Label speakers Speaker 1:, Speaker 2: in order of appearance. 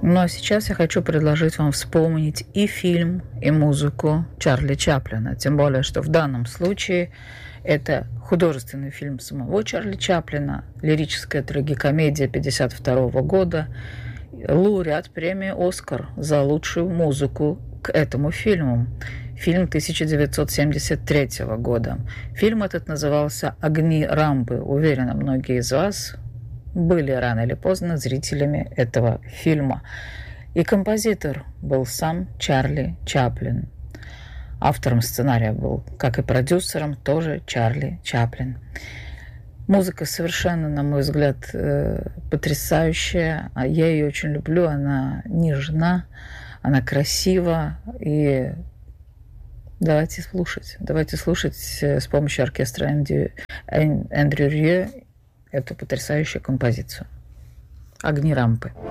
Speaker 1: Ну а сейчас я хочу предложить вам вспомнить и фильм, и музыку Чарли Чаплина. Тем более, что в данном случае это художественный фильм самого Чарли Чаплина, лирическая трагикомедия 1952 года, лауреат премии «Оскар» за лучшую музыку к этому фильму. Фильм 1973 года. Фильм этот назывался «Огни Рампы». Уверена, многие из вас были рано или поздно зрителями этого фильма. И композитор был сам Чарли Чаплин. Автором сценария был, как и продюсером, тоже Чарли Чаплин. Музыка совершенно, на мой взгляд, потрясающая. Я ее очень люблю. Она нежна, она красива. И давайте слушать с помощью оркестра Эндрю Рье эту потрясающую композицию «Огни Рампы».